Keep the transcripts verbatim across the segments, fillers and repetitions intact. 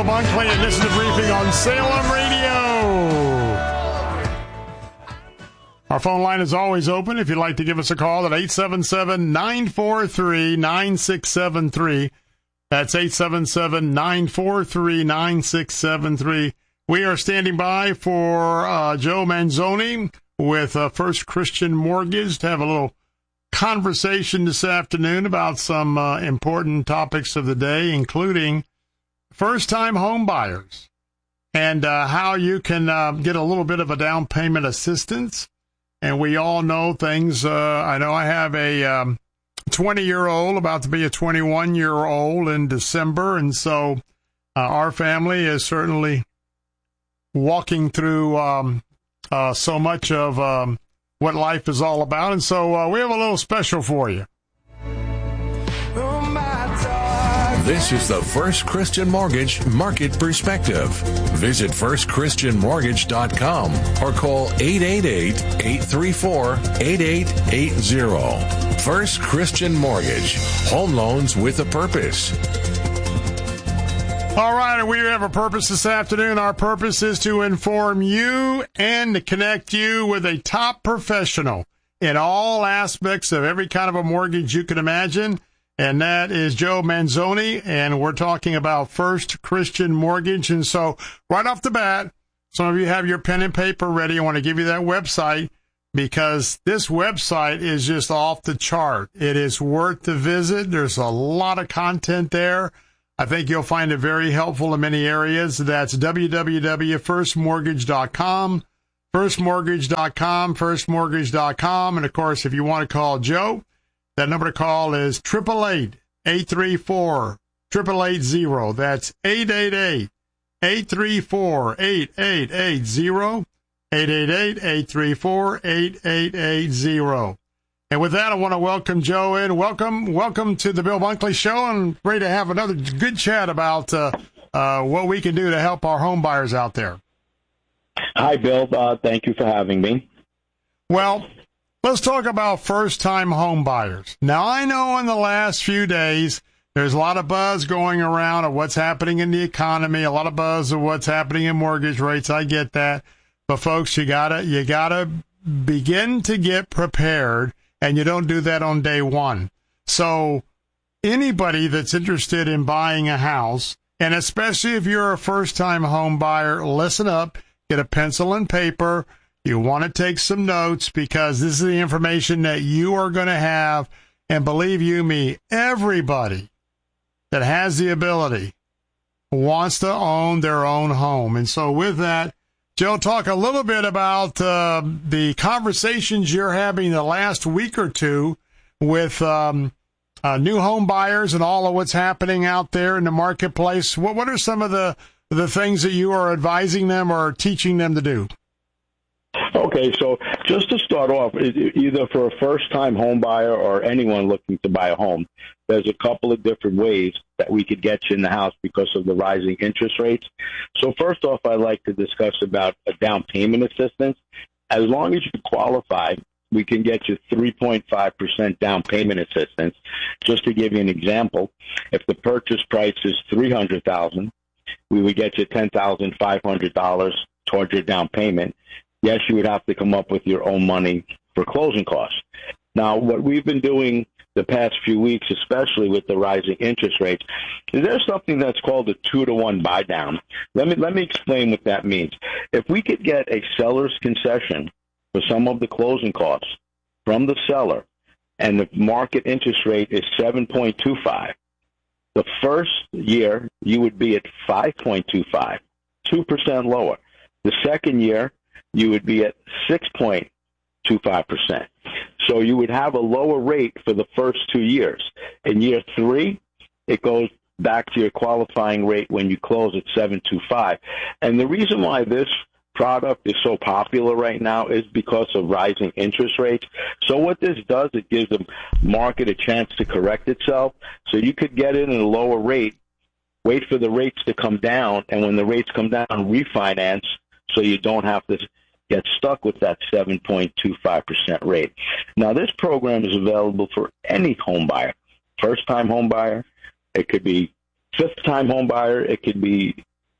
Bill Bunkley, and this is the briefing on Salem Radio. Our phone line is always open if you'd like to give us a call at eight seven seven, nine four three, nine six seven three. That's eight seven seven, nine four three, nine six seven three. We are standing by for uh, Joe Manzoni with uh, First Christian Mortgage to have a little conversation this afternoon about some uh, important topics of the day, including first-time home buyers and uh, how you can uh, get a little bit of a down payment assistance. And we all know things. Uh, I know I have a um, twenty-year-old about to be a twenty-one-year-old in December, and so uh, our family is certainly walking through um, uh, so much of um, what life is all about. And so uh, we have a little special for you. This is the First Christian Mortgage Market Perspective. Visit first christian mortgage dot com or call eight eight eight, eight three four, eight eight eight zero. First Christian Mortgage. Home loans with a purpose. All right, and we have a purpose this afternoon. Our purpose is to inform you and to connect you with a top professional in all aspects of every kind of a mortgage you can imagine. And that is Joe Manzoni, and we're talking about First Christian Mortgage. And so right off the bat, some of you have your pen and paper ready. I want to give you that website because this website is just off the chart. It is worth the visit. There's a lot of content there. I think you'll find it very helpful in many areas. That's w w w dot first mortgage dot com, first mortgage dot com, first mortgage dot com. And, of course, if you want to call Joe, that number to call is eight eight eight, eight three four, eight eight eight zero. That's eight eight eight, eight three four, eight eight eight zero, eight eight eight, eight three four, eight eight eight zero. And with that, I want to welcome Joe in. Welcome, welcome to the Bill Bunkley Show, and ready to have another good chat about uh, uh, what we can do to help our home buyers out there. Hi, Bill. Uh, thank you for having me. Well, let's talk about first-time home buyers. Now, I know in the last few days, there's a lot of buzz going around of what's happening in the economy, a lot of buzz of what's happening in mortgage rates. I get that. But, folks, you gotta you gotta begin to get prepared, and you don't do that on day one. So anybody that's interested in buying a house, and especially if you're a first-time home buyer, listen up, get a pencil and paper. You want to take some notes because this is the information that you are going to have. And believe you me, everybody that has the ability wants to own their own home. And so with that, Joe, talk a little bit about uh, the conversations you're having the last week or two with um, uh, new home buyers and all of what's happening out there in the marketplace. What, what are some of the, the things that you are advising them or teaching them to do? Okay, so just to start off, either for a first-time home buyer or anyone looking to buy a home, there's a couple of different ways that we could get you in the house because of the rising interest rates. So first off, I'd like to discuss about a down payment assistance. As long as you qualify, we can get you three point five percent down payment assistance. Just to give you an example, if the purchase price is three hundred thousand dollars, we would get you ten thousand five hundred dollars towards your down payment. Yes, you would have to come up with your own money for closing costs. Now, what we've been doing the past few weeks, especially with the rising interest rates, is there's something that's called a two to one buy down. Let me let me explain what that means. If we could get a seller's concession for some of the closing costs from the seller, and the market interest rate is seven point two five, the first year you would be at five point two five, two percent lower. The second year, you would be at six point two five percent. So you would have a lower rate for the first two years. In year three, it goes back to your qualifying rate when you close at seven point two five. And the reason why this product is so popular right now is because of rising interest rates. So what this does, it gives the market a chance to correct itself. So you could get in at a lower rate, wait for the rates to come down, and when the rates come down, refinance so you don't have to get stuck with that seven point two five percent rate. Now, this program is available for any home buyer, first-time home buyer. It could be fifth-time home buyer. It could be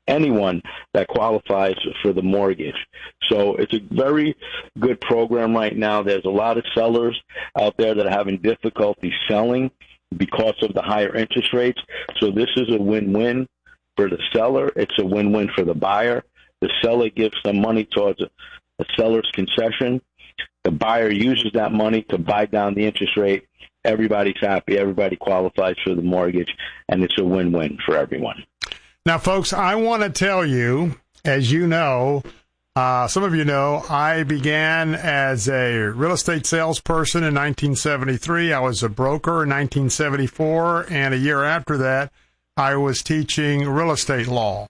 anyone that qualifies for the mortgage. So it's a very good program right now. There's a lot of sellers out there that are having difficulty selling because of the higher interest rates. So this is a win-win for the seller. It's a win-win for the buyer. The seller gives some money towards a, a seller's concession. The buyer uses that money to buy down the interest rate. Everybody's happy. Everybody qualifies for the mortgage, and it's a win-win for everyone. Now, folks, I want to tell you, as you know, uh, some of you know, I began as a real estate salesperson in nineteen seventy-three. I was a broker in nineteen seventy-four, and a year after that, I was teaching real estate law.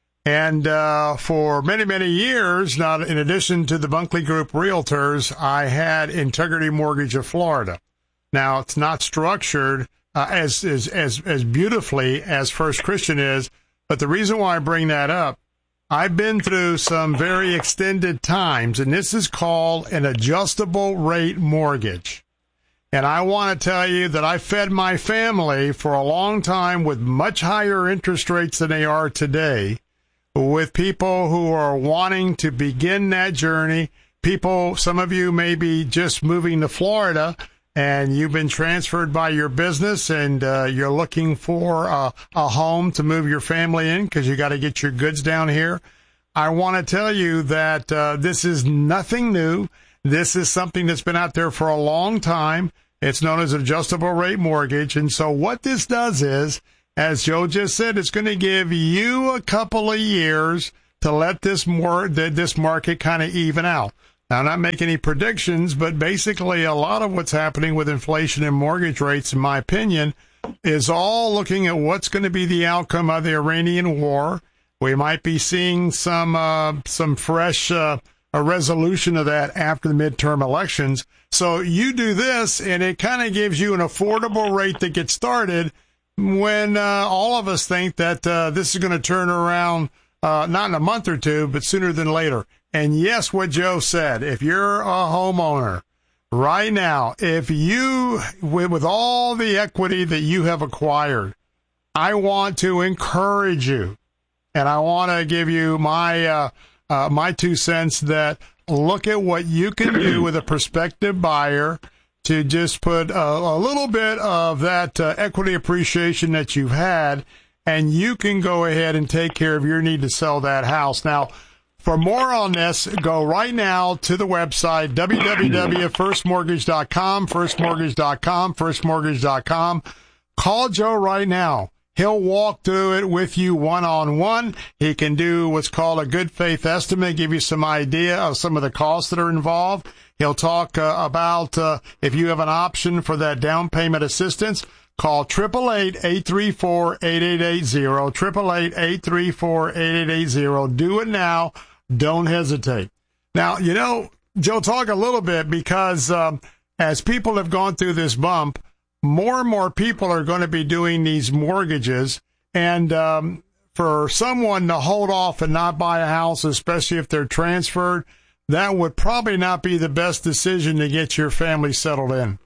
And uh, for many, many years, not in addition to the Bunkley Group Realtors, I had Integrity Mortgage of Florida. Now, it's not structured uh, as, as as as beautifully as First Christian is, but the reason why I bring that up, I've been through some very extended times, and this is called an adjustable rate mortgage. And I want to tell you that I fed my family for a long time with much higher interest rates than they are today, with people who are wanting to begin that journey. People, some of you may be just moving to Florida, and you've been transferred by your business, and uh, you're looking for a, a home to move your family in because you got to get your goods down here. I want to tell you that uh, this is nothing new. This is something that's been out there for a long time. It's known as adjustable rate mortgage. And so what this does is, as Joe just said, it's going to give you a couple of years to let this more this market kind of even out. Now, I'm not making any predictions, but basically a lot of what's happening with inflation and mortgage rates, in my opinion, is all looking at what's going to be the outcome of the Iranian war. We might be seeing some uh, some fresh uh, a resolution of that after the midterm elections. So you do this, and it kind of gives you an affordable rate to get started when uh, all of us think that uh, this is going to turn around uh, not in a month or two, but sooner than later. And yes, what Joe said, if you're a homeowner right now, if you, with, with all the equity that you have acquired, I want to encourage you, and I want to give you my uh, uh, my two cents that look at what you can do with a prospective buyer to just put a, a little bit of that uh, equity appreciation that you've had, and you can go ahead and take care of your need to sell that house. Now, for more on this, go right now to the website, w w w dot first mortgage dot com, first mortgage dot com, first mortgage dot com. Call Joe right now. He'll walk through it with you one-on-one. He can do what's called a good faith estimate, give you some idea of some of the costs that are involved. He'll talk uh, about uh, if you have an option for that down payment assistance. Call eight eight eight, eight three four, eight eight eight zero, eight eight eight, eight three four, eight eight eight zero. Do it now. Don't hesitate. Now, you know, Joe, talk a little bit because um, as people have gone through this bump, more and more people are going to be doing these mortgages. And um, for someone to hold off and not buy a house, especially if they're transferred, that would probably not be the best decision to get your family settled in.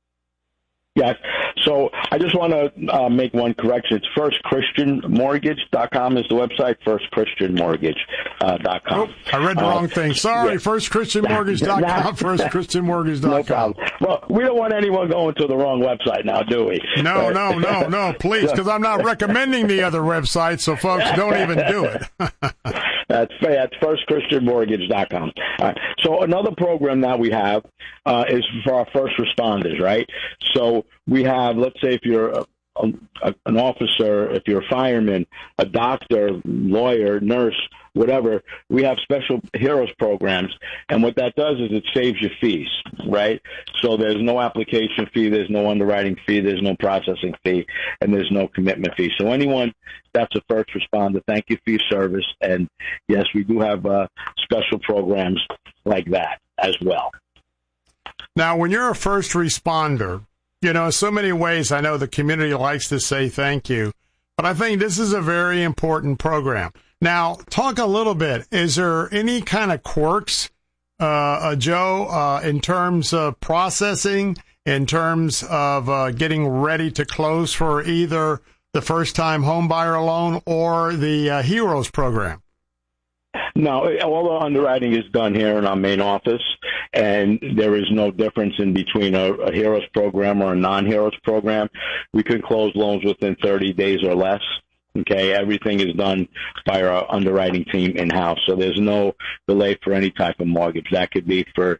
Yes. So I just want to uh, make one correction. It's first christian mortgage dot com is the website, first christian mortgage dot com. Oh, I read the uh, wrong thing. Sorry, yeah. first christian mortgage dot com, first christian mortgage dot com. No problem. Well, we don't want anyone going to the wrong website now, do we? No, right. no, no, no, please, because I'm not recommending the other website, so folks, don't even do it. That's that's first christian mortgage dot com. All right. So another program that we have uh, is for our first responders, right? So we have, let's say, if you're a, a, an officer, if you're a fireman, a doctor, lawyer, nurse, whatever, we have special heroes programs. And what that does is it saves you fees, right? So there's no application fee, there's no underwriting fee, there's no processing fee, and there's no commitment fee. So anyone that's a first responder, thank you for your service. And yes, we do have uh, special programs like that as well. Now, when you're a first responder, you know, so many ways I know the community likes to say thank you, but I think this is a very important program. Now, talk a little bit. Is there any kind of quirks, uh, uh, Joe, uh, in terms of processing, in terms of uh, getting ready to close for either the first-time home buyer loan or the uh, Heroes program? No, all the underwriting is done here in our main office, and there is no difference in between a, a Heroes program or a non-Heroes program. We can close loans within thirty days or less. Okay, everything is done by our underwriting team in-house, so there's no delay for any type of mortgage. That could be for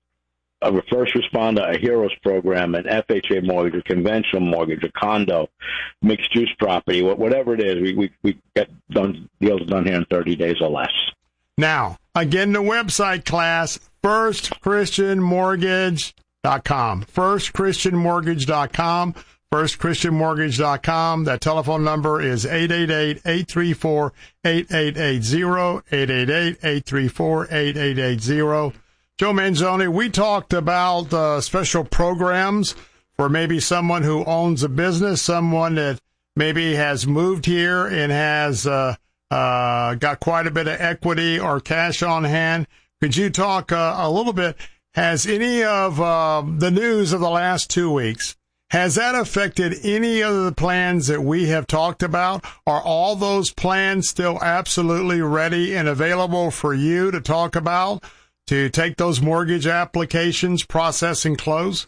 a first responder, a Heroes program, an F H A mortgage, a conventional mortgage, a condo, mixed-use property, whatever it is. We we, we get done, deals done here in thirty days or less. Now, again, the website, class, first christian mortgage dot com. first christian mortgage dot com. first christian mortgage dot com. That telephone number is eight eight eight, eight three four, eight eight eight zero, eight eight eight, eight three four, eight eight eight zero. Joe Manzoni, we talked about uh, special programs for maybe someone who owns a business, someone that maybe has moved here and has uh, uh, got quite a bit of equity or cash on hand. Could you talk uh, a little bit? Has any of uh, the news of the last two weeks, has that affected any of the plans that we have talked about? Are all those plans still absolutely ready and available for you to talk about, to take those mortgage applications, process, and close?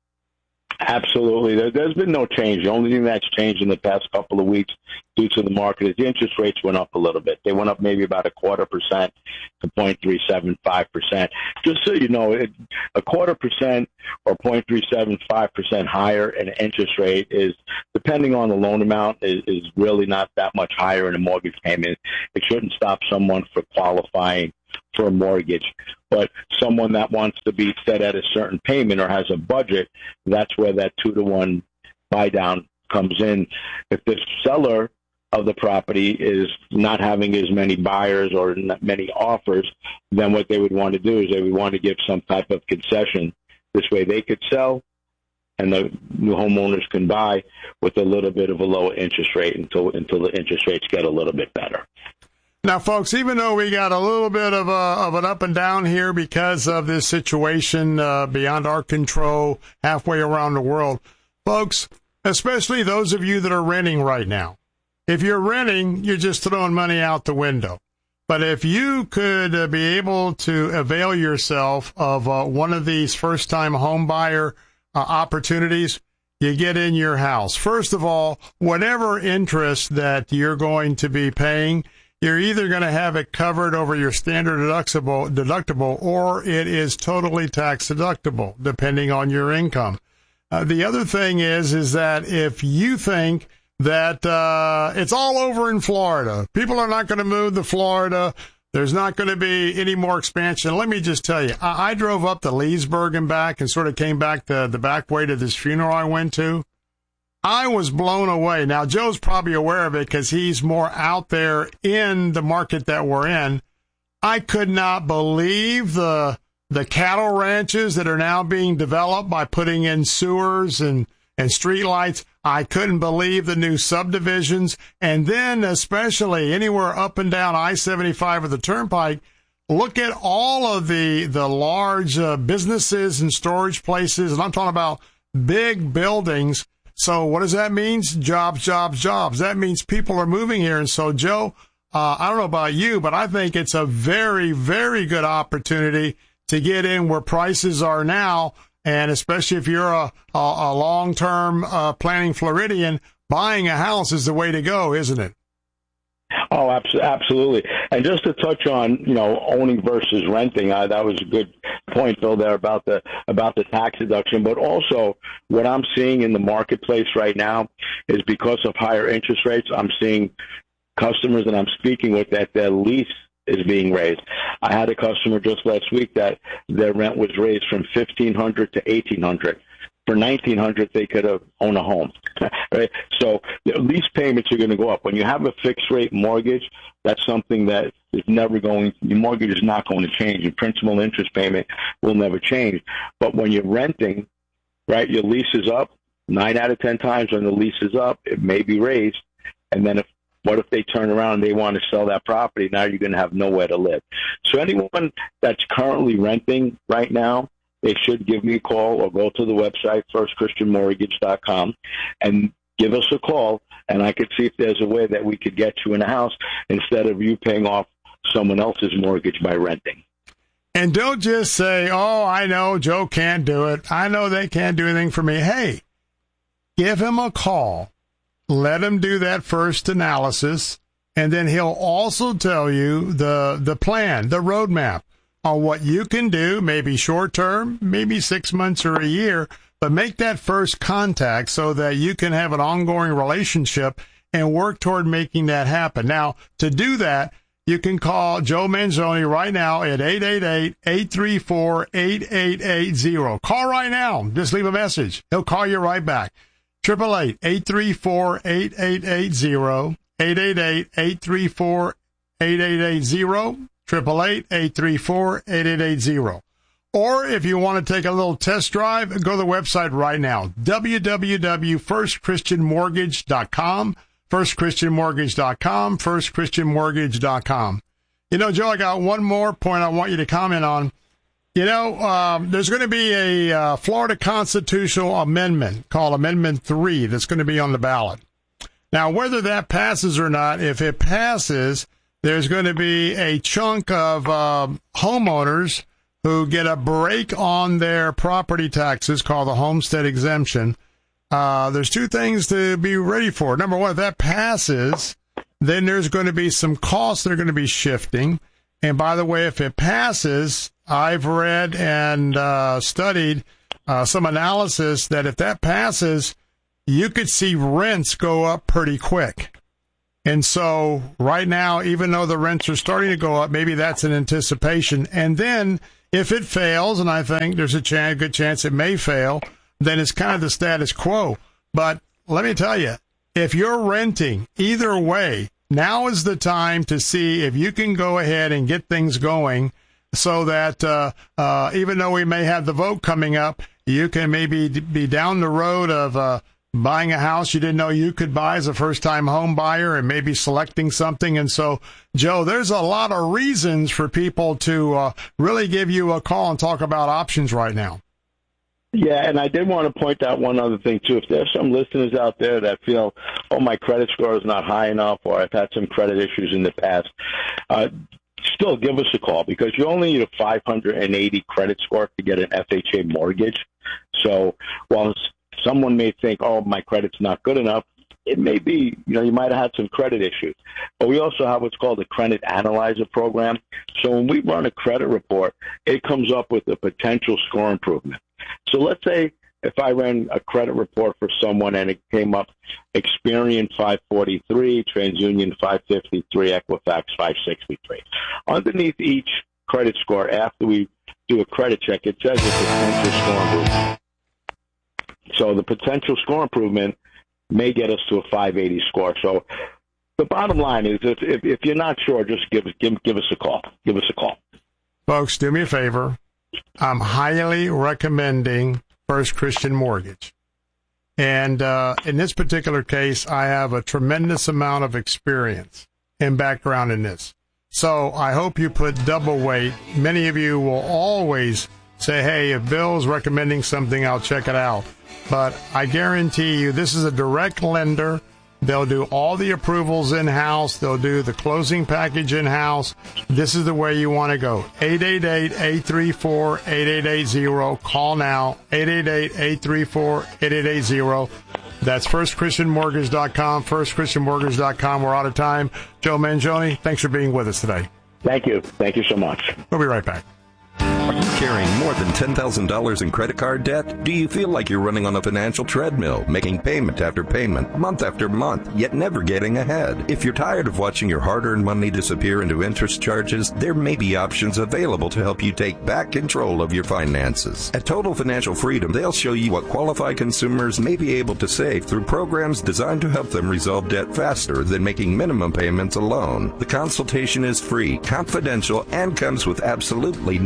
Absolutely. There, there's been no change. The only thing that's changed in the past couple of weeks due to the market is the interest rates went up a little bit. They went up maybe about a quarter percent to zero point three seven five percent. Just so you know, it, a quarter percent or zero point three seven five percent higher in interest rate is, depending on the loan amount, is, is really not that much higher in a mortgage payment. It shouldn't stop someone from qualifying for a mortgage. But someone that wants to be set at a certain payment or has a budget, that's where that two to one buy down comes in. If the seller of the property is not having as many buyers or not many offers, then what they would want to do is they would want to give some type of concession. This way they could sell and the new homeowners can buy with a little bit of a lower interest rate until until the interest rates get a little bit better. Now, folks, even though we got a little bit of, a, of an up and down here because of this situation uh, beyond our control halfway around the world, folks, especially those of you that are renting right now, if you're renting, you're just throwing money out the window. But if you could uh, be able to avail yourself of uh, one of these first-time home buyer uh, opportunities, you get in your house. First of all, whatever interest that you're going to be paying, you're either going to have it covered over your standard deductible, deductible, or it is totally tax deductible, depending on your income. Uh, the other thing is, is that if you think that uh, it's all over in Florida, people are not going to move to Florida, there's not going to be any more expansion. Let me just tell you, I, I drove up to Leesburg and back and sort of came back to the back way to this funeral I went to. I was blown away. Now, Joe's probably aware of it because he's more out there in the market that we're in. I could not believe the the cattle ranches that are now being developed by putting in sewers and, and street lights. I couldn't believe the new subdivisions. And then especially anywhere up and down I seventy-five or the Turnpike, look at all of the, the large uh, businesses and storage places. And I'm talking about big buildings. So what does that mean? Jobs, jobs, jobs. That means people are moving here. And so, Joe, uh, I don't know about you, but I think it's a very, very good opportunity to get in where prices are now. And especially if you're a, a, a long-term uh, planning Floridian, buying a house is the way to go, isn't it? Oh, absolutely. And just to touch on, you know, owning versus renting, uh, that was a good point, Phil, there about the about the tax deduction. But also, what I'm seeing in the marketplace right now is because of higher interest rates, I'm seeing customers that I'm speaking with that their lease is being raised. I had a customer just last week that their rent was raised from fifteen hundred dollars to eighteen hundred dollars. For nineteen hundred dollars, they could have owned a home. Right? So the lease payments are going to go up. When you have a fixed rate mortgage, that's something that is never going, your mortgage is not going to change. Your principal and interest payment will never change. But when you're renting, right, your lease is up. Nine out of ten times when the lease is up, it may be raised. And then if what if they turn around and they want to sell that property? Now you're going to have nowhere to live. So anyone that's currently renting right now, they should give me a call or go to the website, first christian mortgage dot com, and give us a call and I could see if there's a way that we could get you in a house instead of you paying off someone else's mortgage by renting. And don't just say, oh, I know Joe can't do it. I know they can't do anything for me. Hey, give him a call. Let him do that first analysis, and then he'll also tell you the the plan, the roadmap on what you can do, maybe short term, maybe six months or a year, but make that first contact so that you can have an ongoing relationship and work toward making that happen. Now, to do that, you can call Joe Mangione right now at eight eight eight, eight three four, eight eight eight zero. Call right now. Just leave a message. He'll call you right back. eight eight eight, eight three four, eight eight eight zero. eight eight eight, eight three four, eight eight eight zero. eight eight eight, eight three four, eight eight eight zero. Or if you want to take a little test drive, go to the website right now, w w w dot first christian mortgage dot com. first christian mortgage dot com, first christian mortgage dot com. You know, Joe, I got one more point I want you to comment on. You know, um, there's going to be a uh, Florida constitutional amendment called Amendment three that's going to be on the ballot. Now, whether that passes or not, if it passes, there's going to be a chunk of uh, homeowners who get a break on their property taxes called the homestead exemption. Uh, there's two things to be ready for. Number one, if that passes, then there's going to be some costs that are going to be shifting. And by the way, if it passes, I've read and uh, studied uh, some analysis that if that passes, you could see rents go up pretty quick. And so right now, even though the rents are starting to go up, maybe that's an anticipation. And then if it fails, and I think there's a chance, good chance it may fail, then it's kind of the status quo. But let me tell you, if you're renting, either way, now is the time to see if you can go ahead and get things going so that uh, uh, even though we may have the vote coming up, you can maybe be down the road of uh, buying a house you didn't know you could buy as a first-time home buyer and maybe selecting something. And so, Joe, there's a lot of reasons for people to uh, really give you a call and talk about options right now. Yeah, and I did want to point out one other thing, too. If there's some listeners out there that feel, oh, my credit score is not high enough, or I've had some credit issues in the past, uh, still give us a call, because you only need a five hundred eighty credit score to get an F H A mortgage. So while someone may think, oh, my credit's not good enough, it may be, you know, you might have had some credit issues. But we also have what's called a credit analyzer program. So when we run a credit report, it comes up with a potential score improvement. So let's say if I ran a credit report for someone and it came up Experian five forty-three, TransUnion five fifty-three, Equifax five sixty-three. Underneath each credit score, after we do a credit check, it says a potential score improvement. So the potential score improvement may get us to a five eighty score. So the bottom line is, if, if, if you're not sure, just give, give, give us a call. Give us a call. Folks, do me a favor. I'm highly recommending First Christian Mortgage. And uh, in this particular case, I have a tremendous amount of experience and background in this. So I hope you put double weight. Many of you will always say, hey, if Bill's recommending something, I'll check it out. But I guarantee you, this is a direct lender. They'll do all the approvals in-house. They'll do the closing package in-house. This is the way you want to go. eight eight eight, eight three four, eight eight eight zero. Call now. eight eight eight, eight three four, eight eight eight zero. That's first christian mortgage dot com, first christian mortgage dot com. We're out of time. Joe Mangione, thanks for being with us today. Thank you. Thank you so much. We'll be right back. Are you carrying more than ten thousand dollars in credit card debt? Do you feel like you're running on a financial treadmill, making payment after payment, month after month, yet never getting ahead? If you're tired of watching your hard-earned money disappear into interest charges, there may be options available to help you take back control of your finances. At Total Financial Freedom, they'll show you what qualified consumers may be able to save through programs designed to help them resolve debt faster than making minimum payments alone. The consultation is free, confidential, and comes with absolutely no obligation.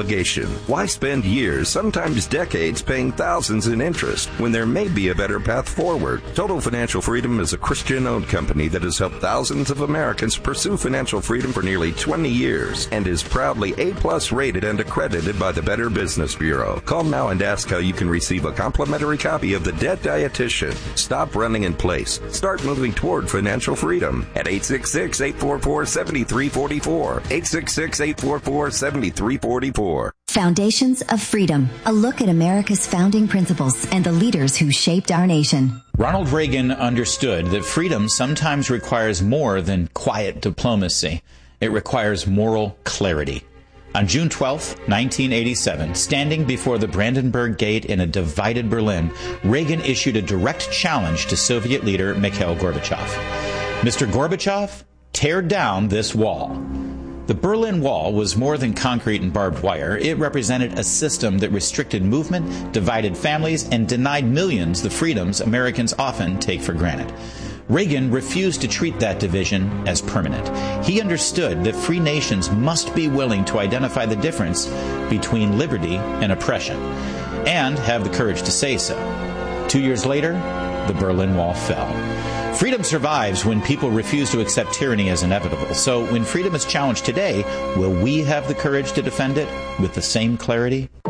obligation. Why spend years, sometimes decades, paying thousands in interest when there may be a better path forward? Total Financial Freedom is a Christian-owned company that has helped thousands of Americans pursue financial freedom for nearly twenty years and is proudly A-plus rated and accredited by the Better Business Bureau. Call now and ask how you can receive a complimentary copy of The Debt Dietitian. Stop running in place. Start moving toward financial freedom at eight six six, eight four four, seven three four four. eight six six, eight four four, seven three four four. Foundations of Freedom, a look at America's founding principles and the leaders who shaped our nation. Ronald Reagan understood that freedom sometimes requires more than quiet diplomacy. It requires moral clarity. On June twelfth, nineteen eighty-seven, standing before the Brandenburg Gate in a divided Berlin, Reagan issued a direct challenge to Soviet leader Mikhail Gorbachev. Mister Gorbachev, tear down this wall. The Berlin Wall was more than concrete and barbed wire. It represented a system that restricted movement, divided families, and denied millions the freedoms Americans often take for granted. Reagan refused to treat that division as permanent. He understood that free nations must be willing to identify the difference between liberty and oppression, and have the courage to say so. Two years later, the Berlin Wall fell. Freedom survives when people refuse to accept tyranny as inevitable. So when freedom is challenged today, will we have the courage to defend it with the same clarity?